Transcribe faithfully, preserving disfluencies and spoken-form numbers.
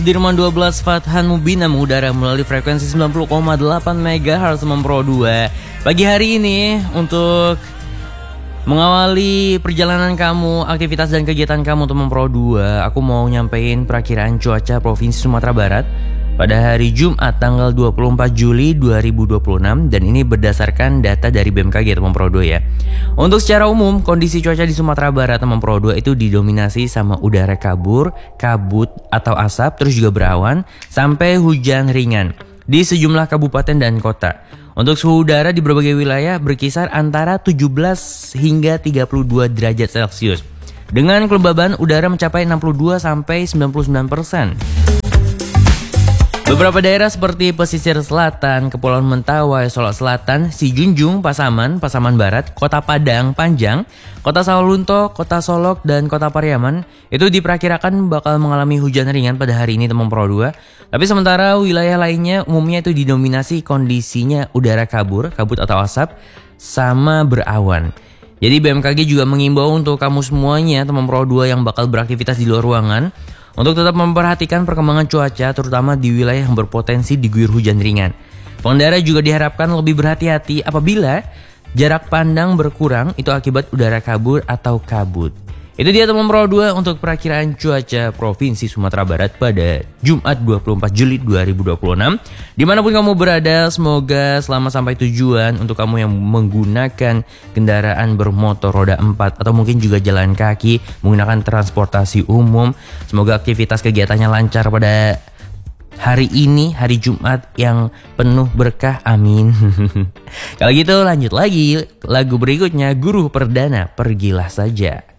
Dirman dua belas Fathan Mubina mengudara melalui frekuensi sembilan puluh koma delapan megahertz Pro dua. Pagi hari ini untuk mengawali perjalanan kamu, aktivitas dan kegiatan kamu teman Pro dua, aku mau nyampein perakiraan cuaca Provinsi Sumatera Barat pada hari Jumat tanggal dua puluh empat Juli dua ribu dua puluh enam, dan ini berdasarkan data dari B M K G teman Pro dua ya. Untuk secara umum, kondisi cuaca di Sumatera Barat teman Pro dua itu didominasi sama udara kabur, kabut atau asap, terus juga berawan sampai hujan ringan di sejumlah kabupaten dan kota. Untuk suhu udara di berbagai wilayah berkisar antara tujuh belas hingga tiga puluh dua derajat Celcius. Dengan kelembaban udara mencapai enam puluh dua sampai sembilan puluh sembilan persen. Beberapa daerah seperti pesisir selatan, Kepulauan Mentawai, Solok Selatan, Sijunjung, Pasaman, Pasaman Barat, Kota Padang, Panjang, Kota Sawalunto, Kota Solok, dan Kota Pariaman itu diperkirakan bakal mengalami hujan ringan pada hari ini teman Pro dua. Tapi sementara wilayah lainnya umumnya itu didominasi kondisinya udara kabur, kabut atau asap, sama berawan. Jadi B M K G juga mengimbau untuk kamu semuanya teman Pro dua yang bakal beraktivitas di luar ruangan untuk tetap memperhatikan perkembangan cuaca, terutama di wilayah yang berpotensi diguyur hujan ringan. Pengendara juga diharapkan lebih berhati-hati apabila jarak pandang berkurang itu akibat udara kabur atau kabut. Itu dia teman Pro dua untuk perakiraan cuaca Provinsi Sumatera Barat pada Jumat dua puluh empat Juli dua ribu dua puluh enam. Dimanapun kamu berada, semoga selamat sampai tujuan. Untuk kamu yang menggunakan kendaraan bermotor roda empat atau mungkin juga jalan kaki, menggunakan transportasi umum, semoga aktivitas kegiatannya lancar pada hari ini, hari Jumat yang penuh berkah, amin. Kalau gitu lanjut lagi, lagu berikutnya Guru Perdana, Pergilah Saja.